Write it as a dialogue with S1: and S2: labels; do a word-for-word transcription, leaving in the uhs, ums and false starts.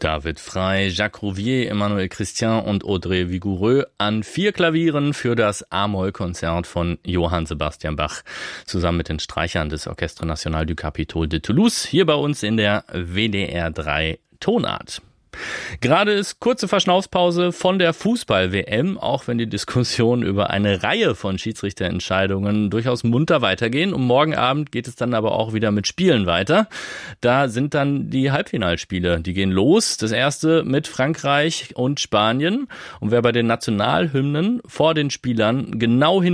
S1: David Frey, Jacques Rouvier, Emmanuel Christian und Audrey Vigoureux an vier Klavieren für das A-Moll-Konzert von Johann Sebastian Bach zusammen mit den Streichern des Orchestre National du Capitole de Toulouse hier bei uns in der W D R drei Tonart. Gerade ist kurze Verschnaufspause von der Fußball-W M, auch wenn die Diskussionen über eine Reihe von Schiedsrichterentscheidungen durchaus munter weitergehen. Und morgen Abend geht es dann aber auch wieder mit Spielen weiter. Da sind dann die Halbfinalspiele, die gehen los. Das erste mit Frankreich und Spanien. Und wer bei den Nationalhymnen vor den Spielern genau hin